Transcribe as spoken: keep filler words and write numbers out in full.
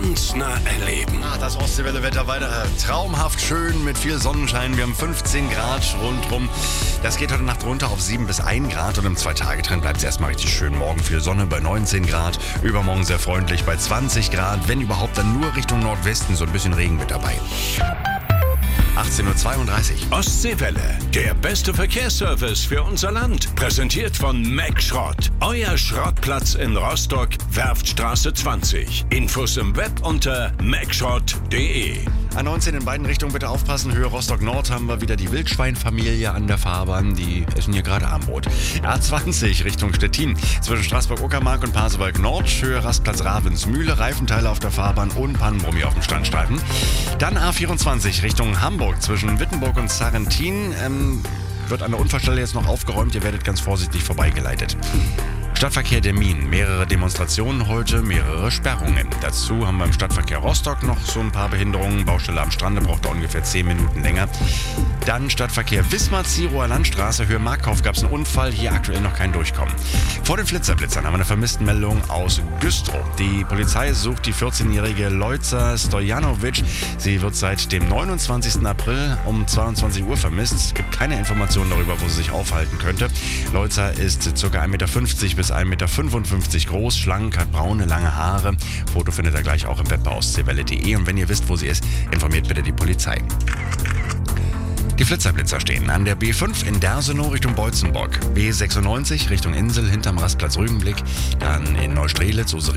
ganz nah erleben. Ah, das Ostseewelle-Wetter weiter traumhaft schön mit viel Sonnenschein. Wir haben fünfzehn Grad rundrum. Das geht heute Nacht runter auf sieben bis ein Grad und im Zwei-Tage-Trend bleibt es erstmal richtig schön. Morgen viel Sonne bei neunzehn Grad, übermorgen sehr freundlich bei zwanzig Grad. Wenn überhaupt, dann nur Richtung Nordwesten, so ein bisschen Regen mit dabei. achtzehn Uhr zweiunddreißig. Ostseewelle, der beste Verkehrsservice für unser Land. Präsentiert von Mack Schrott. Euer Schrottplatz in Rostock, Werftstraße zwanzig. Infos im Web unter mackschrott punkt de. A neunzehn in beiden Richtungen bitte aufpassen. Höhe Rostock Nord haben wir wieder die Wildschweinfamilie an der Fahrbahn. Die essen hier gerade Armbrot. A zwanzig Richtung Stettin. Zwischen Straßburg-Uckermark und Pasewalk Nord. Höhe Rastplatz Ravensmühle. Reifenteile auf der Fahrbahn und Pannenbrummi auf dem Standstreifen. Dann A vierundzwanzig Richtung Hamburg. Zwischen Wittenburg und Sarrentin. Ähm, wird an der Unfallstelle jetzt noch aufgeräumt. Ihr werdet ganz vorsichtig vorbeigeleitet. Stadtverkehr der Minen. Mehrere Demonstrationen heute, mehrere Sperrungen. Dazu haben wir im Stadtverkehr Rostock noch so ein paar Behinderungen. Baustelle am Strande braucht da ungefähr zehn Minuten länger. Dann Stadtverkehr Wismar-Zierower Landstraße. Höhe Markkauf gab es einen Unfall. Hier aktuell noch kein Durchkommen. Vor den Flitzerblitzern haben wir eine Vermisstenmeldung aus Güstrow. Die Polizei sucht die vierzehnjährige Lojza Stojanovic. Sie wird seit dem neunundzwanzigsten April um zweiundzwanzig Uhr vermisst. Es gibt keine Informationen darüber, wo sie sich aufhalten könnte. Lojza ist ca. ein Meter fünfzig bis ein Meter fünfundfünfzig groß, schlank, hat braune, lange Haare. Foto findet ihr gleich auch im Web bei ostseewelle punkt de. Und wenn ihr wisst, wo sie ist, informiert bitte die Polizei. Die Flitzerblitzer stehen an der B fünf in Dersenow Richtung Beutzenburg, B sechsundneunzig Richtung Insel hinterm Rastplatz Rügenblick, dann in Neustrelitz,